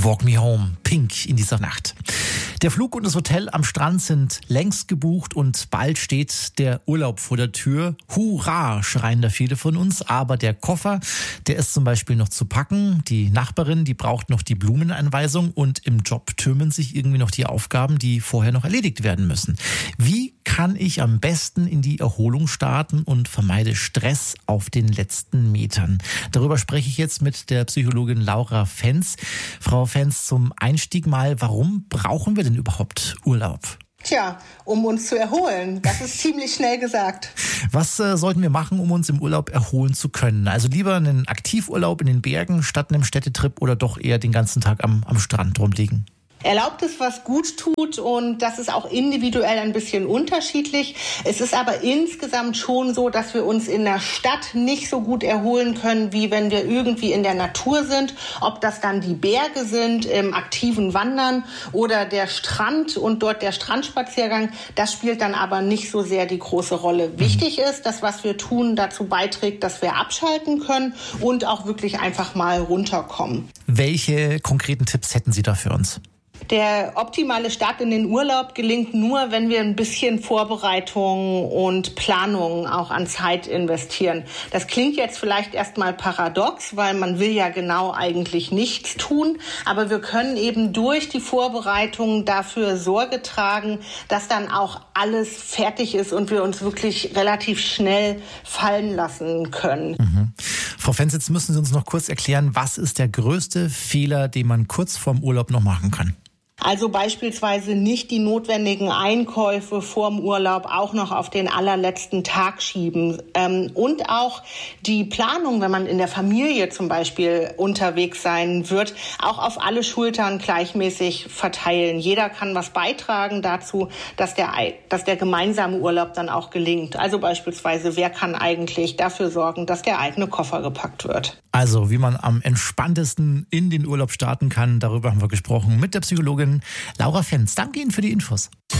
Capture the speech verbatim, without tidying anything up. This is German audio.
Walk Me Home, Pink in dieser Nacht. Der Flug und das Hotel am Strand sind längst gebucht und bald steht der Urlaub vor der Tür. Hurra, schreien da viele von uns. Aber der Koffer, der ist zum Beispiel noch zu packen. Die Nachbarin, die braucht noch die Blumeneinweisung und im Job türmen sich irgendwie noch die Aufgaben, die vorher noch erledigt werden müssen. Wie kann ich am besten in die Erholung starten und vermeide Stress auf den letzten Metern? Darüber spreche ich jetzt mit der Psychologin Laura Fenz. Frau Fenz, zum Einstieg mal, warum brauchen wir denn überhaupt Urlaub? Tja, um uns zu erholen. Das ist ziemlich schnell gesagt. Was äh, sollten wir machen, um uns im Urlaub erholen zu können? Also lieber einen Aktivurlaub in den Bergen statt einem Städtetrip oder doch eher den ganzen Tag am, am Strand rumliegen? Erlaubt es, was gut tut, und das ist auch individuell ein bisschen unterschiedlich. Es ist aber insgesamt schon so, dass wir uns in der Stadt nicht so gut erholen können, wie wenn wir irgendwie in der Natur sind. Ob das dann die Berge sind, im aktiven Wandern oder der Strand und dort der Strandspaziergang, das spielt dann aber nicht so sehr die große Rolle. Wichtig ist, dass was wir tun dazu beiträgt, dass wir abschalten können und auch wirklich einfach mal runterkommen. Welche konkreten Tipps hätten Sie da für uns? Der optimale Start in den Urlaub gelingt nur, wenn wir ein bisschen Vorbereitung und Planung auch an Zeit investieren. Das klingt jetzt vielleicht erstmal paradox, weil man will ja genau eigentlich nichts tun. Aber wir können eben durch die Vorbereitung dafür Sorge tragen, dass dann auch alles fertig ist und wir uns wirklich relativ schnell fallen lassen können. Mhm. Frau Fenz, jetzt müssen Sie uns noch kurz erklären, was ist der größte Fehler, den man kurz vorm Urlaub noch machen kann? Also beispielsweise nicht die notwendigen Einkäufe vorm Urlaub auch noch auf den allerletzten Tag schieben. Ähm, und auch die Planung, wenn man in der Familie zum Beispiel unterwegs sein wird, auch auf alle Schultern gleichmäßig verteilen. Jeder kann was beitragen dazu, dass der, dass der gemeinsame Urlaub dann auch gelingt. Also beispielsweise, wer kann eigentlich dafür sorgen, dass der eigene Koffer gepackt wird? Also, wie man am entspanntesten in den Urlaub starten kann, darüber haben wir gesprochen mit der Psychologin Laura Fenz. Danke Ihnen für die Infos.